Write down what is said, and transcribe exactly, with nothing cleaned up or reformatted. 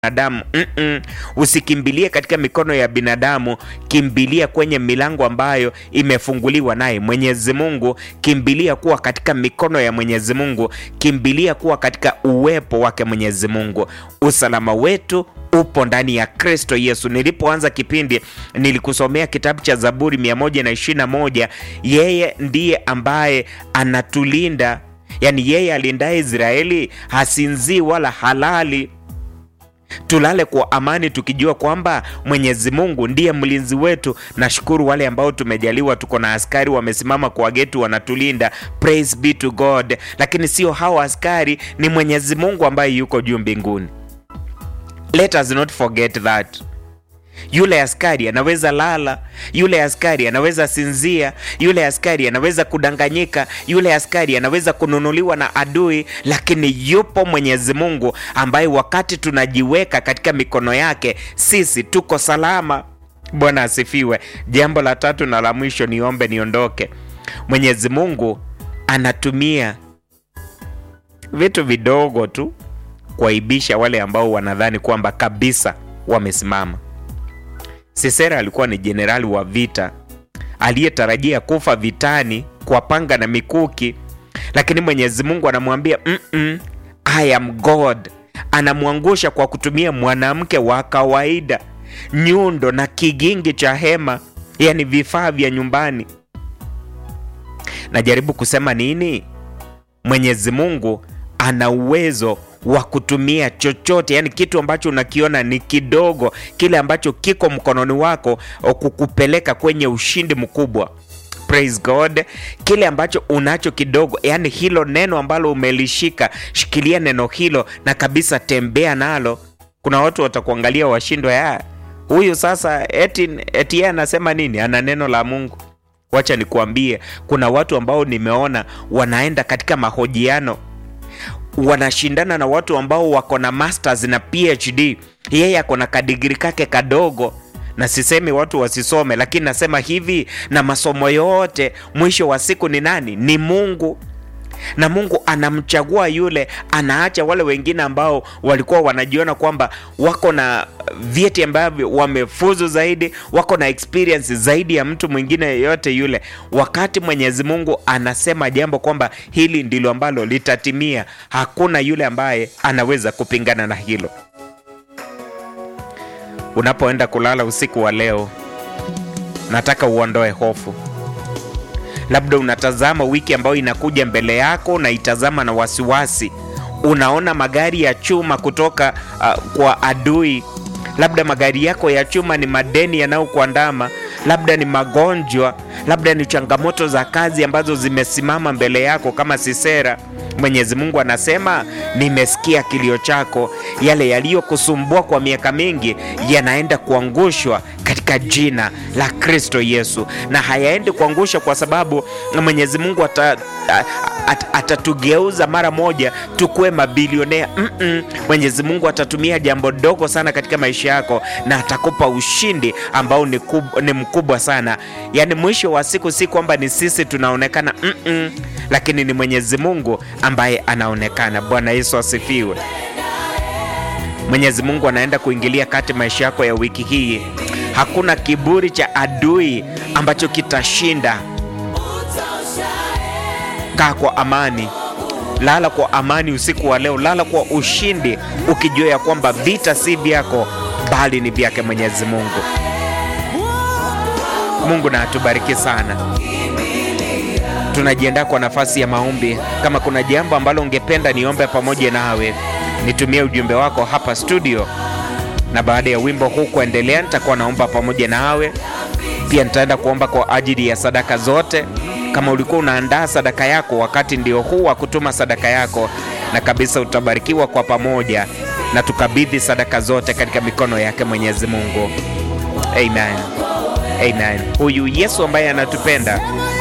binadamu. Mm-mm. Usikimbilie katika mikono ya binadamu, kimbilia kwenye milango ambayo imefunguliwa naye Mwenyezi Mungu. Kimbilia kuwa katika mikono ya Mwenyezi Mungu, kimbilia kuwa katika uwepo wake Mwenyezi Mungu. Usalama wetu upo ndani ya Kristo Yesu. Nilipoanza kipindi nilikusomea kitabu cha Zaburi mia moja na ishirini na moja. Yeye ndiye ambaye anatulinda, yani yeye alindaye Israeli hasinzii wala halali. Tulale kwa amani tukijua kwamba Mwenyezi Mungu ndiye mlinzi wetu. Nashukuru wale ambao tumejaliwa tuko na askari wamesimama kwa geti wanatulinda. Praise be to God. Lakini sio hao askari, ni Mwenyezi Mungu ambaye yuko juu mbinguni. Let us not forget that. Yule askari anaweza lala, yule askari anaweza sinzia, yule askari anaweza kudanganyika, yule askari anaweza kununuliwa na adui, lakini yupo Mwenyezi Mungu ambaye wakati tunajiweka katika mikono yake sisi tuko salama. Bwana asifiwe. Jambo la tatu na la mwisho, niombe niondoke. Mwenyezi Mungu anatumia vitu vidogo tu kuaibisha wale ambao wanadhani kwamba kabisa wamesimama. Sisera alikuwa ni jenerali wa vita aliyetarajia kufa vitani kwa panga na mikuki, lakini Mwenyezi Mungu anamwambia mm-mm, I am God. Anamwangusha kwa kutumia mwanamke wa kawaida, nyundo na kigingi cha hema, yani vifaa vya nyumbani. Najaribu kusema nini? Mwenyezi Mungu ana uwezo wa kutumia chochote, yani kitu ambacho unakiona ni kidogo, kile ambacho kiko mkononi wako kukupeleka kwenye ushindi mkubwa. Praise God. Kile ambacho unacho kidogo, yani hilo neno ambalo umelishika, shikilia neno hilo na kabisa tembea nalo. Kuna watu watakuangalia washindwe, ya huyu sasa eti eti yeye anasema nini? Ana neno la Mungu. Wacha nikuambie, kuna watu ambao nimeona wanaenda katika mahojiano, wanashindana na watu ambao wako na masters na P H D. Yeye ako na kadigiri kake kadogo, na sisemi watu wasisome, lakini nasema hivi, na masomo yote mwisho wa siku ni nani? Ni Mungu. Na Mungu anamchagua yule, anaacha wale wengine ambao walikuwa wanajiona kwamba wako na vyeti ambavyo wamefuzu zaidi, wako na experience zaidi ya mtu mwingine yote yule. Wakati Mwenyezi Mungu anasema jambo kwamba hili ndilo ambalo litatimia, hakuna yule ambaye anaweza kupingana na hilo. Unapoenda kulala usiku wa leo, nataka uondoe hofu. Labda unatazama wiki ambayo inakuja mbele yako na itazama na wasiwasi. Unaona magari ya chuma kutoka uh, kwa adui. Labda magari yako ya chuma ni madeni yanayokuandama, labda ni magonjwa, labda ni changamoto za kazi ambazo zimesimama mbele yako kama Sisera. Mwenyezi Mungu anasema, nimesikia kilio chako. Yale yaliyokusumbua kwa miaka mingi yanaenda kuangushwa katika jina la Kristo Yesu. Na hayaendi kuangusha kwa sababu Mwenyezi Mungu ata, at, atatugeuza mara moja tukue mabilionea. Mm-mm. Mwenyezi Mungu atatumia jambo dogo sana katika maisha yako na atakupa ushindi ambao ni, kub, ni mkubwa sana. Yani mwisho wa siku si kwamba ni sisi tunaonekana, mm-mm, lakini ni Mwenyezi Mungu ambaye anaonekana. Bwana Yesu asifiwe. Mwenyezi Mungu anaenda kuingilia kati maisha yako ya wiki hii. Hakuna kiburi cha adui ambacho kitashinda. Kaa kwa amani, lala kwa amani usiku wa leo, lala kwa ushindi, ukijua ya kwamba vita si vyako bali ni vyake Mwenyezi Mungu. Mungu na atubariki sana. Tunajiandaa kwa nafasi ya maombi. Kama kuna jambo ambalo ungependa niombe pamoja nawe, nitumie ujumbe wako hapa studio, na baada ya wimbo huu kuendelea nitakuwa naomba pamoja nawe. Pia nitaenda kuomba kwa ajili ya sadaka zote. Kama ulikuwa unaandaa sadaka yako, wakati ndio huu wa kutuma sadaka yako, na kabisa utabarikiwa kwa pamoja, na tukabidhi sadaka zote katika mikono yake Mwenyezi Mungu. Amen. Amen. Huyu Yesu ambaye anatupenda